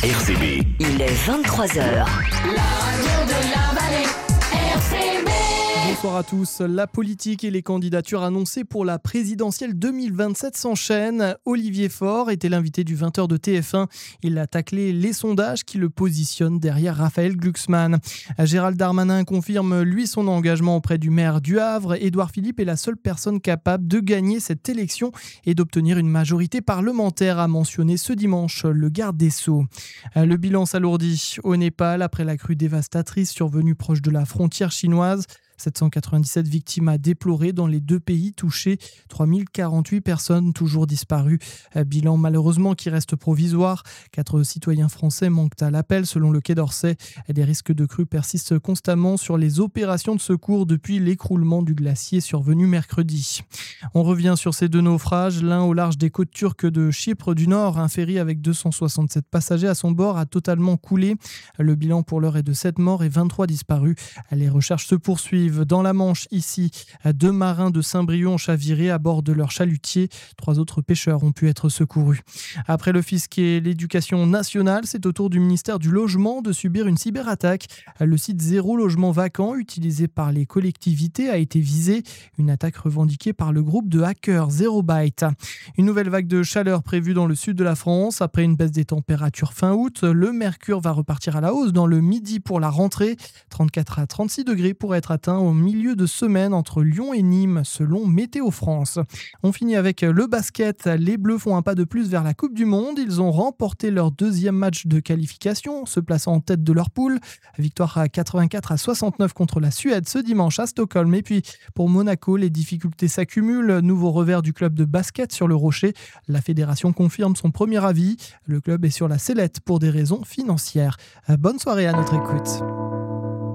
RCB. Il est 23h. La radio de la vallée, RCB. Bonsoir à tous. La politique et les candidatures annoncées pour la présidentielle 2027 s'enchaînent. Olivier Faure était l'invité du 20h de TF1. Il a taclé les sondages qui le positionnent derrière Raphaël Glucksmann. Gérald Darmanin confirme lui son engagement auprès du maire du Havre. Édouard Philippe est la seule personne capable de gagner cette élection et d'obtenir une majorité parlementaire, a mentionné ce dimanche le garde des Sceaux. Le bilan s'alourdit au Népal après la crue dévastatrice survenue proche de la frontière chinoise. 797 victimes à déplorer dans les deux pays touchés, 3048 personnes toujours disparues. Bilan malheureusement qui reste provisoire. 4 citoyens français manquent à l'appel selon le Quai d'Orsay. Des risques de crue persistent constamment sur les opérations de secours depuis l'écroulement du glacier survenu mercredi. On revient sur ces deux naufrages, l'un au large des côtes turques de Chypre du Nord. Un ferry avec 267 passagers à son bord a totalement coulé. Le bilan pour l'heure est de 7 morts et 23 disparus. Les recherches se poursuivent. Dans la Manche, ici, 2 marins de Saint-Brieuc ont chaviré à bord de leur chalutier. 3 autres pêcheurs ont pu être secourus. Après le fisc et l'éducation nationale, c'est au tour du ministère du Logement de subir une cyberattaque. Le site Zéro Logement Vacant, utilisé par les collectivités, a été visé. Une attaque revendiquée par le groupe de hackers Zerobyte. Une nouvelle vague de chaleur prévue dans le sud de la France. Après une baisse des températures fin août, le mercure va repartir à la hausse dans le midi pour la rentrée. 34 à 36 degrés pourraient être atteints au milieu de semaine entre Lyon et Nîmes, selon Météo France. On finit avec le basket. Les Bleus font un pas de plus vers la Coupe du Monde. Ils ont remporté leur 2e match de qualification, se plaçant en tête de leur poule. Victoire à 84 à 69 contre la Suède ce dimanche à Stockholm. Et puis pour Monaco, les difficultés s'accumulent. Nouveau revers du club de basket sur le Rocher. La fédération confirme son premier avis. Le club est sur la sellette pour des raisons financières. Bonne soirée à notre écoute.